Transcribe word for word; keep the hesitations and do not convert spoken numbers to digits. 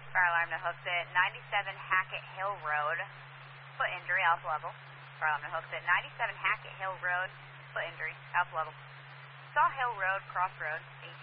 Fire alarm to hooks at ninety-seven Hackett Hill Road. Foot injury, alpha level. Fire alarm to hooks at ninety-seven Hackett Hill Road. Foot injury, alpha level. Saw Hill Road, Crossroads,